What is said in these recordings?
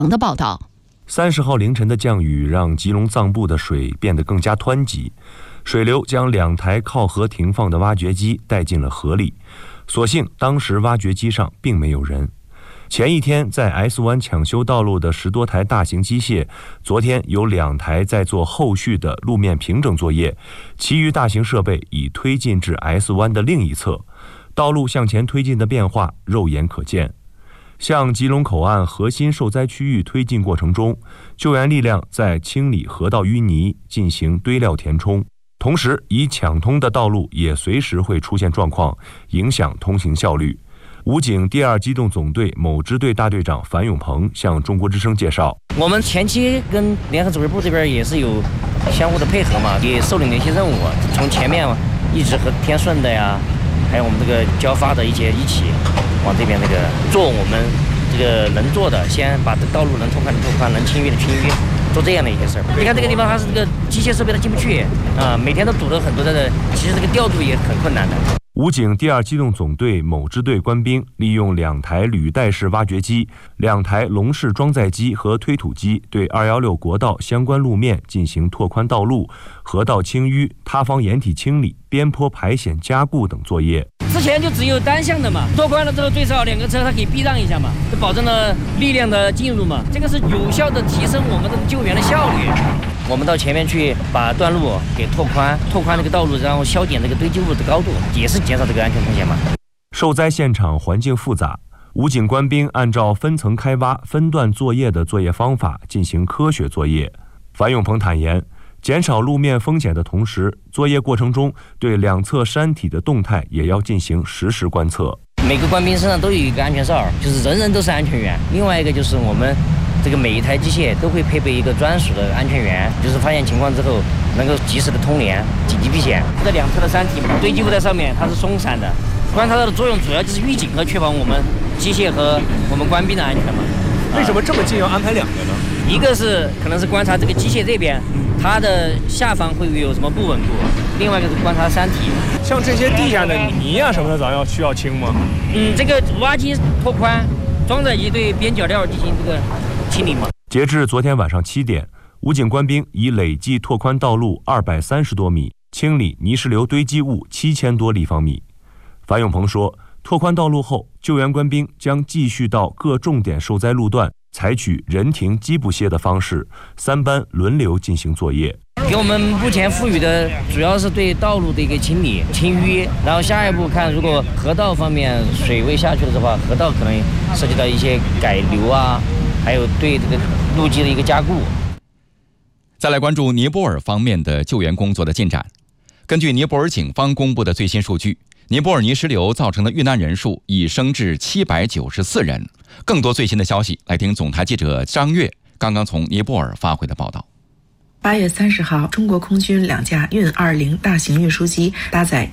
的报道。 30号凌晨的降雨让吉隆藏部的水变得更加湍急，水流将2台靠河停放的挖掘机带进了河里。所幸当时挖掘机上并没有人。前一天在 S 湾抢修道路的10多台大型机械，昨天有2台在做后续的路面平整作业，其余大型设备已推进至 S 湾的另一侧，道路向前推进的变化肉眼可见。向吉隆口岸核心受灾区域推进过程中，救援力量在清理河道淤泥，进行堆料填充，同时已抢通的道路也随时会出现状况，影响通行效率。武警第2机动总队某支队大队长樊永鹏向中国之声介绍， 我们前期跟联合指挥部这边也是有相互的配合嘛，也受领了一些任务，从前面一直和天顺的呀，还有我们这个交发的一起往这边做我们这个能做的，先把这道路能拓宽的拓宽，能清淤的清淤，做这样的一些事儿。你看这个地方它是这个机械设备它进不去啊，每天都堵了很多的，其实这个调度也很困难的。 武警第2机动总队某支队官兵利用2台履带式挖掘机、2台笼式装载机和推土机，对216国道相关路面进行拓宽道路、河道清淤、塌方掩体清理、边坡排险加固等作业。 之前就只有单向的嘛，拓宽了之后最少2个车它可以避让一下嘛，就保证了力量的进入嘛，这个是有效的提升我们的救援的效率。我们到前面去把段路给拓宽这个道路，然后削减这个堆积物的高度，也是减少这个安全风险嘛。 受灾现场环境复杂，武警官兵按照分层开挖、分段作业的作业方法进行科学作业。樊永鹏坦言，减少路面风险的同时，作业过程中对2侧山体的动态也要进行实时观测。 每个官兵身上都有一个安全哨，就是人人都是安全员。另外一个就是我们这个每一台机械都会配备一个专属的安全员，就是发现情况之后能够及时的通联、紧急避险。这2侧的山体堆积物在上面，它是松散的，观察到的作用主要就是预警和确保我们机械和我们官兵的安全嘛。 为什么这么近要安排2个呢？ 一个是可能是观察这个机械这边，它的下方会有什么不稳固；另外一个是观察山体。 像这些地下的泥啊什么的，咱需要清吗？ 这个挖机拓宽，装载机对边角料进行这个清理嘛。 截至昨天晚上7点，武警官兵已累计拓宽道路230多米，清理泥石流堆积物7000多立方米。樊永鹏说，拓宽道路后，救援官兵将继续到各重点受灾路段，采取人停机不歇的方式，3班轮流进行作业。 给我们目前赋予的主要是对道路的一个清理、清淤，然后下一步看，如果河道方面水位下去了的话，河道可能涉及到一些改流啊，还有对这个路基的一个加固。 再来关注尼泊尔方面的救援工作的进展。根据尼泊尔警方公布的最新数据，尼泊尔泥石流造成的遇难人数已升至794人。更多最新的消息，来听总台记者张悦刚刚从尼泊尔发回的报道。 8月30号，中国空军2架运20大型运输机搭载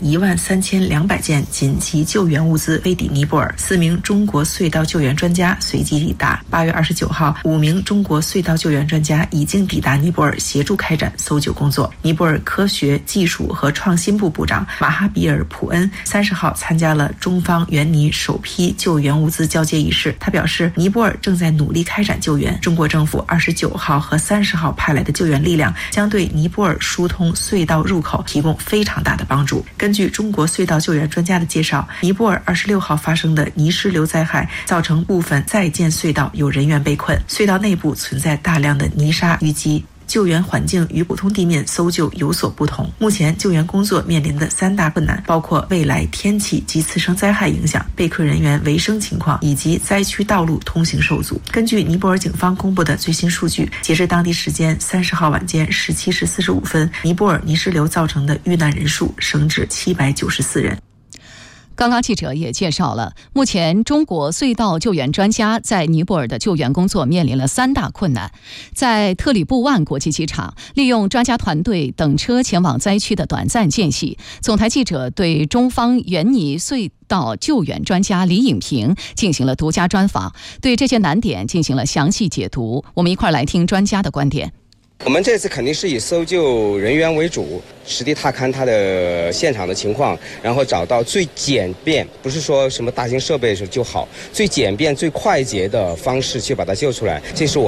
13200件紧急救援物资飞抵尼泊尔，4名中国隧道救援专家随即抵达。8月29号，5名中国隧道救援专家已经抵达尼泊尔，协助开展搜救工作。尼泊尔科学技术和创新部部长马哈比尔·普恩30号参加了中方援尼首批救援物资交接仪式。他表示，尼泊尔正在努力开展救援，中国政府29号和30号派来的救援力量将对尼泊尔疏通隧道入口提供非常大的帮助。根据中国隧道救援专家的介绍，尼泊尔26号发生的泥石流灾害造成部分在建隧道有人员被困，隧道内部存在大量的泥沙淤积。救援环境与普通地面搜救有所不同。目前救援工作面临的3大困难包括未来天气及次生灾害影响、被困人员维生情况以及灾区道路通行受阻。根据尼泊尔警方公布的最新数据，截至当地时间30号晚间17时45分，尼泊尔泥石流造成的遇难人数升至794人。 刚刚记者也介绍了，目前中国隧道救援专家在尼泊尔的救援工作面临了3大困难。在特里布万国际机场，利用专家团队等车前往灾区的短暂间隙，总台记者对中方援尼隧道救援专家李颖平进行了独家专访，对这些难点进行了详细解读。我们一块来听专家的观点。 我们这次肯定是以搜救人员为主，实地踏勘它的现场的情况，然后找到最简便，不是说什么大型设备就好，最简便、最快捷的方式去把它救出来。这是我